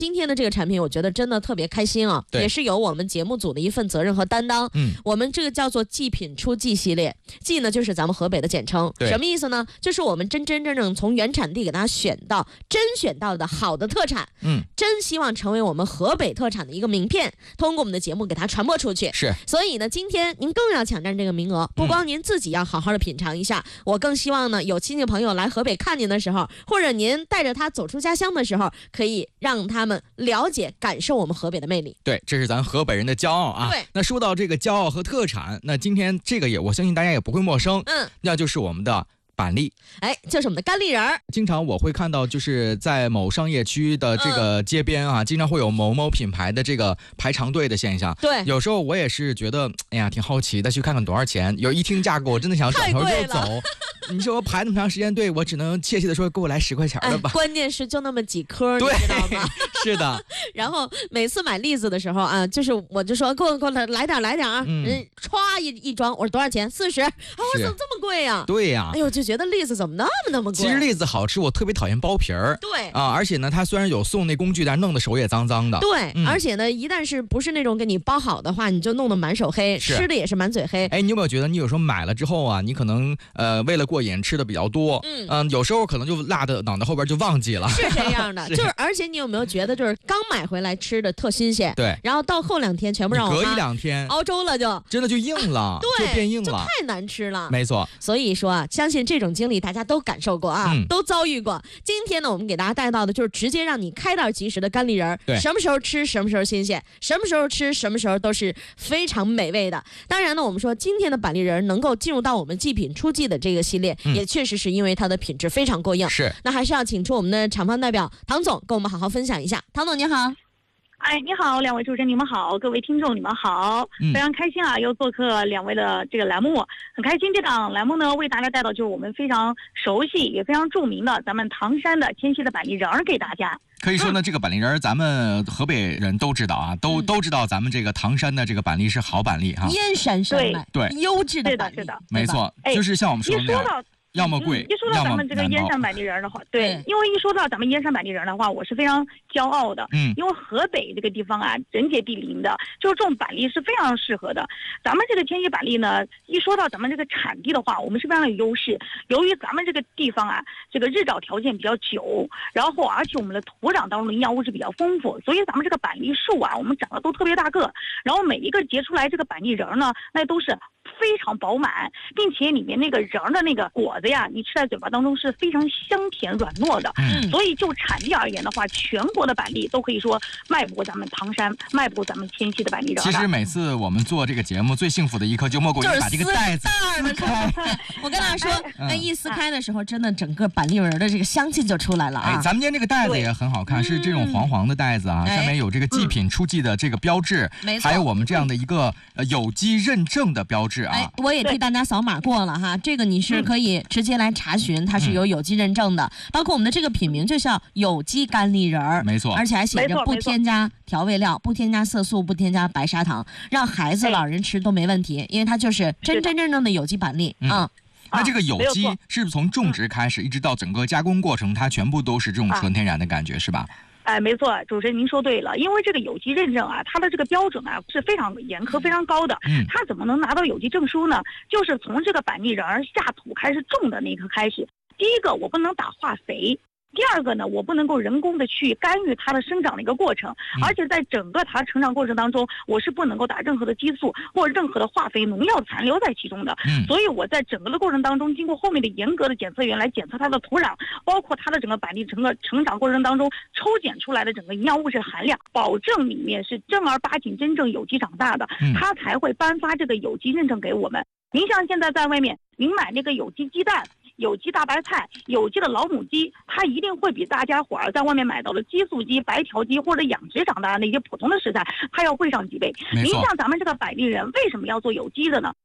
今天的这个产品，我觉得真的特别开心啊，也是有我们节目组的一份责任和担当。我们这个叫做季品出季系列，季呢就是咱们河北的简称，什么意思呢？就是我们真正从原产地给大家选到的好的特产，真希望成为我们河北特产的一个名片，通过我们的节目给它传播出去。 是， 所以呢，今天您更要抢占这个名额，不光您自己要好好的品尝一下，我更希望呢，有亲戚朋友来河北看您的时候，或者您带着他走出家乡的时候，可以让他们了解感受我们河北的魅力。 对，这是咱河北人的骄傲啊。 对， 那说到这个骄傲和特产，那今天这个我相信大家也不会陌生，那就是我们的板栗。 就是我们的干栗仁儿。 经常我会看到，就是在某商业区的这个街边啊，经常会有某某品牌的这个排长队的现象。 对， 有时候我也是觉得，哎呀，挺好奇的，去看看多少钱。有一听价格，我真的想转头就走。你说我排那么长时间队，我只能怯怯的说，给我来10块钱的吧。 关键是就那么几颗，你知道吗？ 是的。 然后每次买栗子的时候啊，我就说给我来点啊，歘一装，我说多少钱？40。啊，我说怎么这么贵呀？ 对呀。 哎呦，就觉得栗子怎么那么贵？ 其实栗子好吃，我特别讨厌剥皮儿。 对啊，而且呢，它虽然有送那工具，但弄得手也脏脏的。 对，而且呢，一旦是不是那种给你包好的话，你就弄得满手黑，吃的也是满嘴黑。 哎，你有没有觉得你有时候买了之后啊，你可能为了过瘾吃的比较多，有时候可能就落的脑袋后边就忘记了。 是这样的，就是而且你有没有觉得，就是刚买回来吃的特新鲜， 对， 然后到后2天全部让我隔1-2天熬粥了，就真的就硬了， 对， 就变硬了， 就太难吃了。 没错， 所以说啊，相信这种经历大家都感受过啊，都遭遇过。今天呢，我们给大家带到的就是直接让你开袋即食的干栗仁， 对， 什么时候吃什么时候新鲜，什么时候吃什么时候都是非常美味的。当然呢，我们说今天的板栗仁能够进入到我们季品出季的这个系列，也确实是因为它的品质非常过硬。 是， 那还是要请出我们的厂方代表唐总跟我们好好分享一下。唐总你好。 哎，你好，两位主持人你们好，各位听众你们好，非常开心啊，又做客两位的这个栏目，很开心。这档栏目呢，为大家带到就是我们非常熟悉也非常著名的咱们唐山的千禧的板栗仁给大家。 可以说呢，这个板栗仁咱们河北人都知道啊，都知道咱们这个唐山的这个板栗是好板栗哈， 燕山山脉， 对， 优质的板栗， 是的， 没错，就是像我们说的那样。要么贵， 一说到咱们这个燕山板栗仁的话，对，因为一说到咱们燕山板栗仁的话，我是非常骄傲的，因为河北这个地方啊，人杰地灵的，就是种板栗是非常适合的。咱们这个千禧板栗呢，一说到咱们这个产地的话，我们是非常有优势。由于咱们这个地方啊，这个日照条件比较久，然后而且我们的土壤当中的营养物质比较丰富，所以咱们这个板栗树啊，我们长得都特别大个，然后每一个结出来这个板栗仁呢，那都是非常饱满，并且里面那个仁的那个果子呀，你吃在嘴巴当中是非常香甜软糯的。所以就产地而言的话，全国的板栗都可以说迈不过咱们唐山，迈不过咱们千禧的板栗仁。 其实每次我们做这个节目，最幸福的一刻就莫过于把这个袋子撕开。 我跟大家说，一撕开的时候，真的整个板栗仁的这个香气就出来了啊！ 咱们今天这个袋子也很好看，是这种黄黄的袋子啊，上面有这个季品出季的这个标志，还有我们这样的一个有机认证的标志啊。 我也替大家扫码过了哈，这个你是可以直接来查询，它是有机认证的，包括我们的这个品名就叫有机干栗仁， 没错， 而且还写着不添加调味料，不添加色素，不添加白砂糖，让孩子老人吃都没问题，因为它就是真正的有机板栗啊。 那这个有机是不是从种植开始一直到整个加工过程，它全部都是这种纯天然的感觉是吧？ 哎，没错，主持人您说对了，因为这个有机认证啊，它的这个标准啊是非常严苛、非常高的。它怎么能拿到有机证书呢？就是从这个板栗仁下土开始种的那一刻开始，第一个我不能打化肥。第二个呢，我不能够人工的去干预它的生长的一个过程，而且在整个它成长过程当中，我是不能够打任何的激素或者任何的化肥、农药残留在其中的。所以我在整个的过程当中，经过后面的严格的检测员来检测它的土壤，包括它的整个板栗整个成长过程当中抽检出来的整个营养物质含量，保证里面是正儿八经真正有机长大的，它才会颁发这个有机认证给我们。您像现在在外面，您买那个有机鸡蛋、有机大白菜、有机的老母鸡，它一定会比大家伙儿在外面买到的激素鸡、白条鸡或者养殖长大的那些普通的食材，它要贵上几倍。您像咱们这个板栗仁为什么要做有机的呢？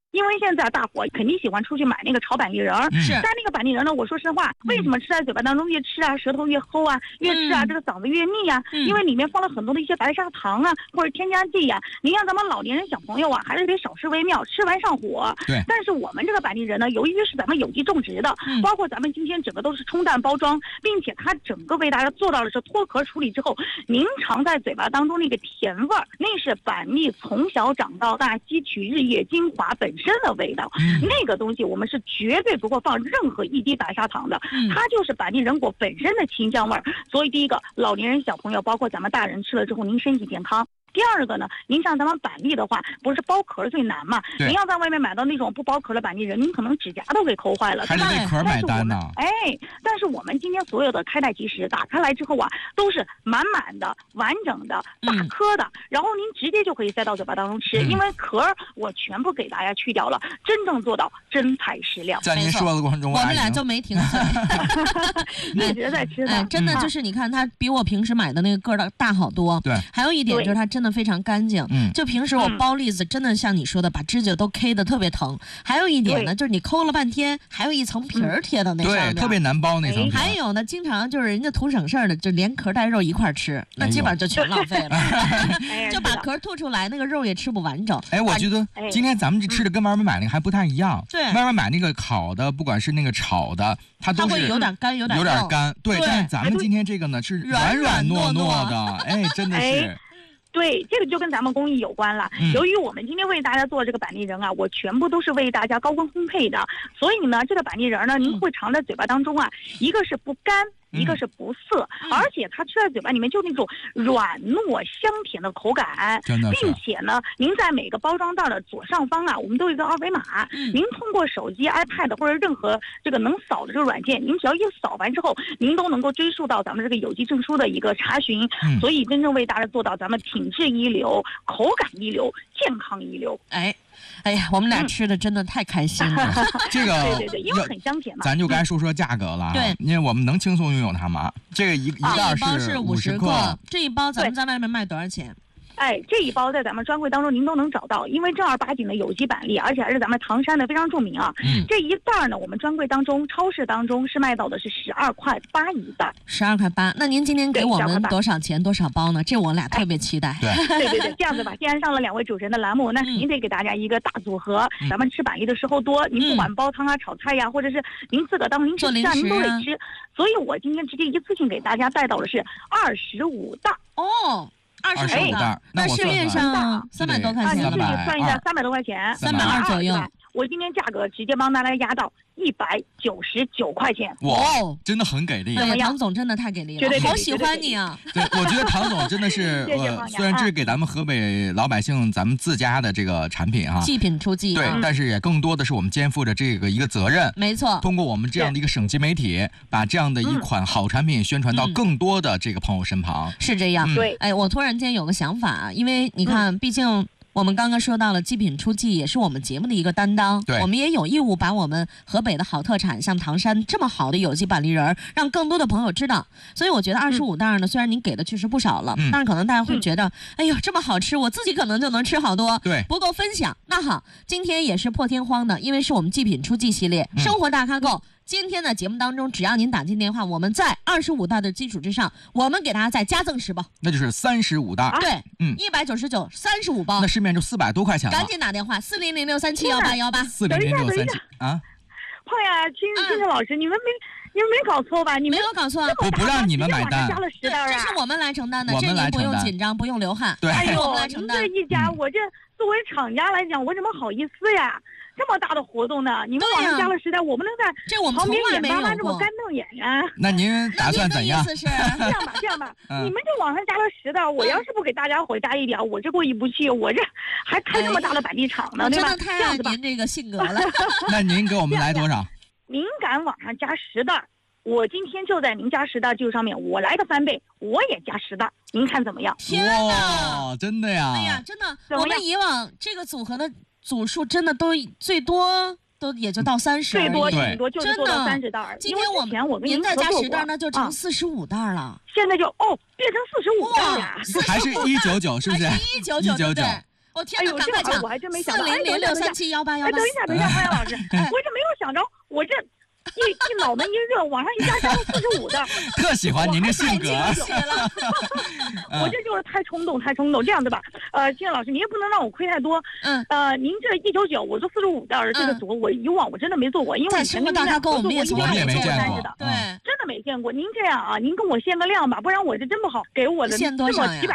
因为现在大伙肯定喜欢出去买那个炒板栗仁儿，但那个板栗仁呢，我说实话，为什么吃在嘴巴当中越吃啊，舌头越齁啊，越吃啊，这个嗓子越腻啊？因为里面放了很多的一些白砂糖啊，或者添加剂呀。您让咱们老年人小朋友啊，还是得少吃为妙，吃完上火。 对。 但是我们这个板栗仁呢，由于是咱们有机种植的，包括咱们今天整个都是冲淡包装，并且它整个为大家做到的是脱壳处理之后，您尝在嘴巴当中那个甜味儿，那是板栗从小长到大吸取日月精华本身的味道。那个东西我们是绝对不会放任何一滴白砂糖的，它就是板栗仁果本身的清香味儿。所以第一个，老年人小朋友包括咱们大人吃了之后您身体健康。第二个呢，您像咱们板栗的话，不是剥壳最难嘛？您要在外面买到那种不剥壳的板栗仁，您可能指甲都给抠坏了， 还得为壳买单呢。 但是我们今天所有的开袋即食，打开来之后啊，都是满满的、完整的、大颗的，然后您直接就可以塞到嘴巴当中吃，因为壳我全部给大家去掉了，真正做到真材实料。 在您说的过程中， 我们俩就没停嘴， 一直在吃的。 真的就是你看，它比我平时买的那个个儿大好多。 对， 还有一点就是它真的非常干净。就平时我剥栗子，真的像你说的，把指甲都 K 的特别疼。还有一点呢，就是你抠了半天，还有一层皮儿贴到那上面， 对，特别难剥那层皮。 还有呢，经常就是人家图省事儿的，就连壳带肉一块吃，那基本上就全浪费了，就把壳吐出来，那个肉也吃不完整。 我觉得今天咱们这吃的跟外面买那个还不太一样。 对， 外面买那个烤的，不管是那个炒的，它都是会有点干，有点干。对，但是咱们今天这个呢是软软糯糯的，真的是。 对，这个就跟咱们工艺有关了。由于我们今天为大家做这个板栗仁啊，我全部都是为大家高温烘焙的，所以呢，这个板栗仁呢，您会尝在嘴巴当中啊，一个是不干，一个是不涩，而且它吃在嘴巴里面就那种软糯香甜的口感，并且呢，您在每个包装袋的左上方啊，我们都有一个二维码，您通过手机、iPad 或者任何这个能扫的这个软件，您只要一扫完之后，您都能够追溯到咱们这个有机证书的一个查询，所以真正为大家做到咱们品质一流、口感一流、健康一流。 哎呀，我们俩吃的真的太开心了。 这个对，因为很香甜嘛。 咱就该说价格了。 对， 因为我们能轻松拥有它吗？这个一袋是50克，这一包咱们在外面卖多少钱？ 这一包在咱们专柜当中您都能找到，因为正儿八经的有机板栗，而且还是咱们唐山的非常著名啊。这一袋呢，我们专柜当中、超市当中是卖到的是12.8块一袋。 12.8块。那您今天给我们多少钱、多少包呢？这我俩特别期待。 对，这样子吧，既然上了2位主持人的栏目，那您得给大家一个大组合。咱们吃板栗的时候多，您不管煲汤啊、炒菜呀，或者是您自个儿当零食吃啊，您都得吃。所以我今天直接一次性给大家带到的是25袋。 哦。25袋，那市面上300多块钱， 你自己算一下，300多块钱 ，320左右。 我今天价格直接帮大家压到199块钱。 哇，真的很给力！ 唐总真的太给力了，好喜欢你啊！ 对，我觉得唐总真的是，虽然这是给咱们河北老百姓咱们自家的这个产品哈， 祭品出祭， 对，但是也更多的是我们肩负着这个一个责任。 没错， 通过我们这样的一个省级媒体，把这样的一款好产品宣传到更多的这个朋友身旁。 是这样， 对。 我突然间有个想法，因为你看，毕竟。我们刚刚说到了祭品出祭，也是我们节目的一个担当。 对， 我们也有义务把我们河北的好特产，像唐山这么好的有机板栗仁，让更多的朋友知道。所以我觉得25袋呢，虽然您给的确实不少了，但是可能大家会觉得，哎呦，这么好吃，我自己可能就能吃好多， 对， 不够分享。那好，今天也是破天荒的，因为是我们祭品出祭系列，生活大咖购。今天的节目当中，只要您打进电话，我们在25袋的基础之上，我们给大家再加赠10包， 那就是35袋。 对，199 35包， 那市面就400多块钱了。 赶紧打电话400-637-1818，400-637 啊！ 胖呀，金正老师，你们没搞错吧？你没有搞错， 我不让你们买单， 这是我们来承担的，这您不用紧张，不用流汗， 对， 我们来承担。 这一家，我这作为厂家来讲，我怎么好意思呀？这么大的活动呢，你们往上加了10袋，我们能在旁边眼巴巴这么干瞪眼呀？ 那您打算怎样？ 这样吧，你们这往上加了10袋，我要是不给大家伙加一点，我这过意不去，我这还开这么大的板栗厂呢，对吧？ 真的太爱您这个性格了。 那您给我们来多少？ 您敢往上加10袋，我今天就在您加10袋基础上面，我来个翻倍，我也加10袋，您看怎么样？ 天哪， 真的呀！ 哎呀，真的，我们以往这个组合的组数真的都最多都也就到30， 最多就是做到30袋。 今天您再加10袋，那就成45袋了。 现在就变成45袋了， 还是199，是不是？ 还是199，对。 我天哪，赶快讲， 我还真没想到 ，4006371818。 等一下，方洋老师，我这没有想着，我这。一脑门一热，往上一加上45的， 特喜欢您这性格。 我这就是太冲动。这样对吧？金老师，您也不能让我亏太多。您这199，我做45的这个组，我以往我真的没做过，因为我以前跟大家我们也没见过的，对，真的没见过。您这样啊，您跟我限个量吧，不然我这真不好给我的这么几百